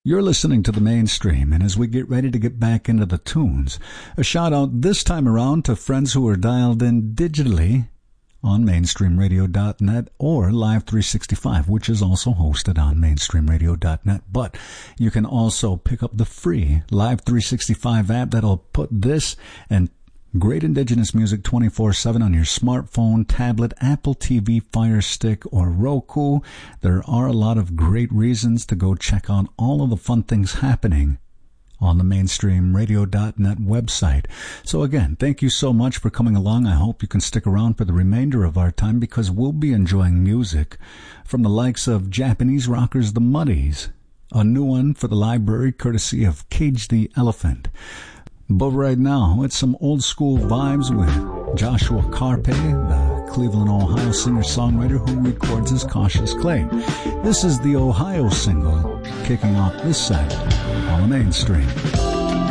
You're listening to the Mainstream, and as we get ready to get back into the tunes, a shout-out this time around to friends who are dialed in digitally on mainstreamradio.net or Live 365, which is also hosted on mainstreamradio.net. But you can also pick up the free Live 365 app that'll put this and great indigenous music 24/7 on your smartphone, tablet, Apple TV, Fire Stick, or Roku. There are a lot of great reasons to go check out all of the fun things happening on the mainstreamradio.net website. So again, thank you so much for coming along. I hope you can stick around for the remainder of our time because we'll be enjoying music from the likes of Japanese rockers The Muddies, a new one for the library courtesy of Cage the Elephant. But right now, it's some old school vibes with Joshua Carpe, the Cleveland, Ohio singer-songwriter who records as Cautious Clay. This is the Ohio single, kicking off this set on the Mainstream.